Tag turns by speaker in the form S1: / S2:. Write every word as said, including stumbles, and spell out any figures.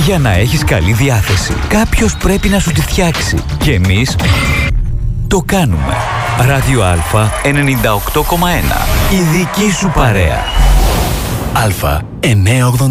S1: Για να έχεις καλή διάθεση, κάποιος πρέπει να σου τη φτιάξει. Και εμείς το κάνουμε. Ράδιο Α ενενήντα οκτώ κόμμα ένα. Η δική σου παρέα. Α εννιακόσια ογδόντα.